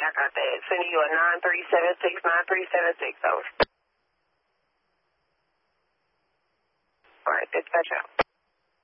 I got that. Sending you a 9376, over. All right, dispatch out.